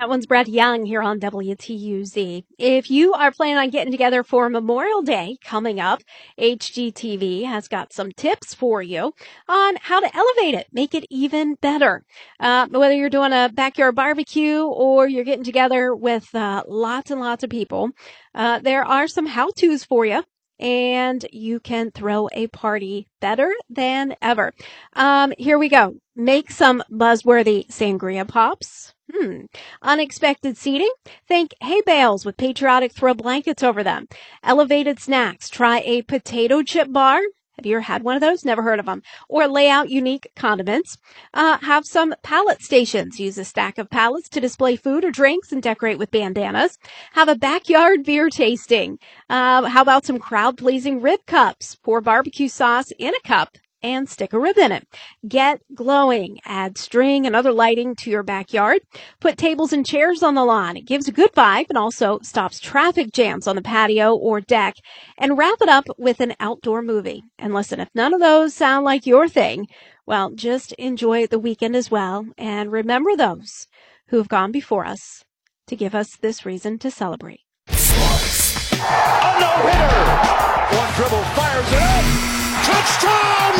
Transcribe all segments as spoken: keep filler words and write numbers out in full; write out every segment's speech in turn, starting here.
That one's Brett Young here on W T U Z. If you are planning on getting together for Memorial Day coming up, H G T V has got some tips for you on how to elevate it, make it even better. Uh, whether you're doing a backyard barbecue or you're getting together with uh, lots and lots of people, uh, there are some how-tos for you. And you can throw a party better than ever. Um, here we go. Make some buzzworthy sangria pops. Hmm. Unexpected seating. Think hay bales with patriotic throw blankets over them. Elevated snacks. Try a potato chip bar. Have you ever had one of those? Never heard of them. Or lay out unique condiments. Uh, have some pallet stations. Use a stack of pallets to display food or drinks and decorate with bandanas. Have a backyard beer tasting. Uh, how about some crowd-pleasing rib cups? Pour barbecue sauce in a cup and stick a rib in it. Get glowing. Add string and other lighting to your backyard. Put tables and chairs on the lawn. It gives a good vibe and also stops traffic jams on the patio or deck. And wrap it up with an outdoor movie. And listen, if none of those sound like your thing, well, just enjoy the weekend as well. And remember those who have gone before us to give us this reason to celebrate. A no-hitter! One dribble, fires it up! Touchdown!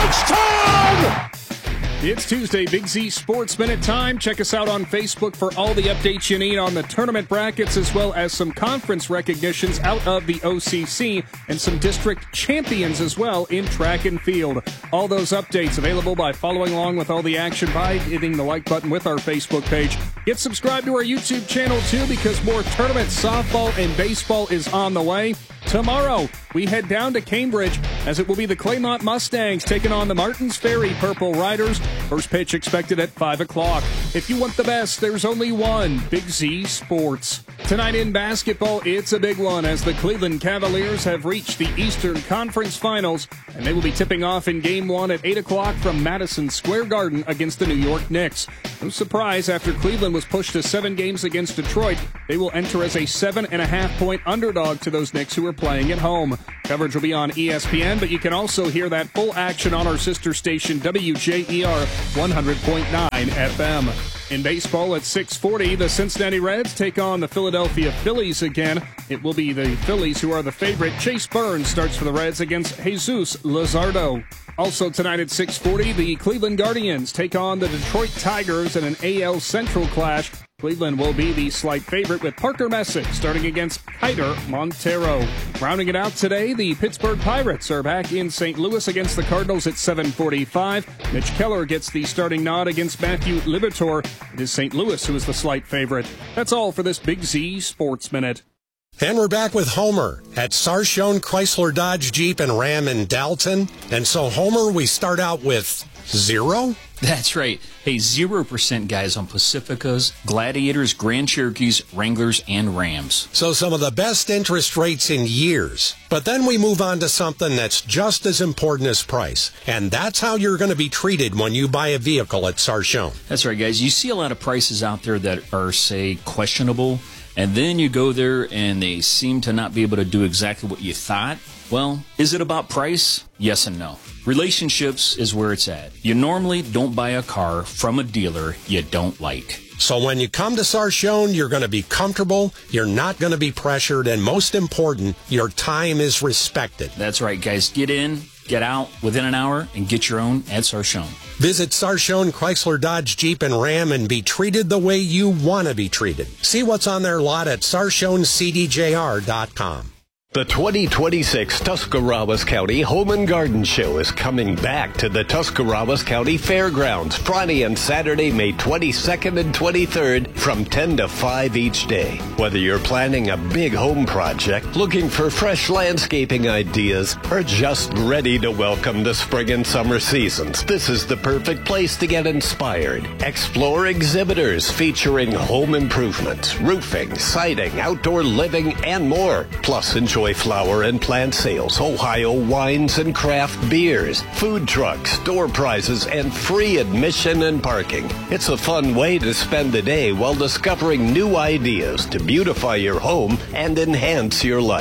Touchdown! It's Tuesday, Big Z Sports Minute time. Check us out on Facebook for all the updates you need on the tournament brackets, as well as some conference recognitions out of the O C C and some district champions as well in track and field. All those updates available by following along with all the action by hitting the like button with our Facebook page. Get subscribed to our YouTube channel too, because more tournaments, softball and baseball is on the way. Tomorrow, we head down to Cambridge as it will be the Claymont Mustangs taking on the Martins Ferry Purple Riders. First pitch expected at five o'clock. If you want the best, there's only one, Big Z Sports. Tonight in basketball, it's a big one as the Cleveland Cavaliers have reached the Eastern Conference Finals, and they will be tipping off in Game one at eight o'clock from Madison Square Garden against the New York Knicks. No surprise, after Cleveland was pushed to seven games against Detroit, they will enter as a seven and a half point underdog to those Knicks who are playing at home. Coverage will be on E S P N, but you can also hear that full action on our sister station W J E R one hundred point nine F M. In baseball at six forty, the Cincinnati Reds take on the Philadelphia Phillies again. It will be the Phillies who are the favorite. Chase Burns starts for the Reds against Jesus Luzardo. Also tonight at six forty, the Cleveland Guardians take on the Detroit Tigers in an A L Central clash. Cleveland will be the slight favorite with Parker Messick starting against Kiter Montero. Rounding it out today, the Pittsburgh Pirates are back in Saint Louis against the Cardinals at seven forty-five. Mitch Keller gets the starting nod against Matthew Liberatore. It is Saint Louis who is the slight favorite. That's all for this Big Z Sports Minute. And we're back with Homer at Sarshone Chrysler Dodge Jeep and Ram in Dalton. And so, Homer, we start out with zero? That's right. Hey, zero percent guys on Pacificas, Gladiators, Grand Cherokees, Wranglers, and Rams. So some of the best interest rates in years. But then we move on to something that's just as important as price. And that's how you're going to be treated when you buy a vehicle at Sarshone. That's right, guys. You see a lot of prices out there that are, say, questionable. And then you go there and they seem to not be able to do exactly what you thought. Well, is it about price? Yes and no. Relationships is where it's at. You normally don't buy a car from a dealer you don't like. So when you come to Sarshone, you're going to be comfortable, you're not going to be pressured, and most important, your time is respected. That's right, guys. Get in, get out within an hour, and get your own at Sarshone. Visit Sarshone Chrysler Dodge Jeep and Ram and be treated the way you want to be treated. See what's on their lot at sarshone c d j r dot com. The twenty twenty-six Tuscarawas County Home and Garden Show is coming back to the Tuscarawas County Fairgrounds Friday and Saturday, May twenty-second and twenty-third from ten to five each day. Whether you're planning a big home project, looking for fresh landscaping ideas, or just ready to welcome the spring and summer seasons, this is the perfect place to get inspired. Explore exhibitors featuring home improvements, roofing, siding, outdoor living, and more. Plus, enjoy flower and plant sales, Ohio wines and craft beers, food trucks, door prizes, and free admission and parking. It's a fun way to spend the day while discovering new ideas to beautify your home and enhance your life.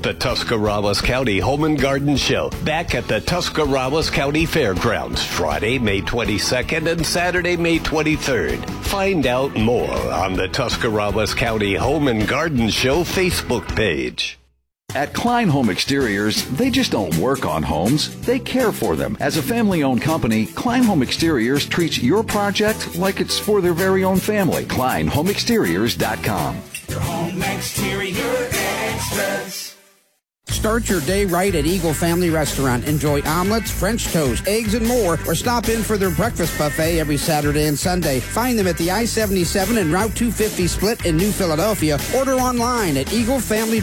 the Tuscarawas County Home and Garden Show, back at the Tuscarawas County Fairgrounds, Friday, May twenty-second and Saturday, May twenty-third. Find out more on the Tuscarawas County Home and Garden Show Facebook page. At Klein Home Exteriors, they just don't work on homes, they care for them. As a family-owned company, Klein Home Exteriors treats your project like it's for their very own family. Klein Home Exteriors dot com. Your home exterior extras. Start your day right at Eagle Family Restaurant. Enjoy omelets, French toast, eggs, and more, or stop in for their breakfast buffet every Saturday and Sunday. Find them at the I seventy-seven and Route two fifty split in New Philadelphia. Order online at eagle family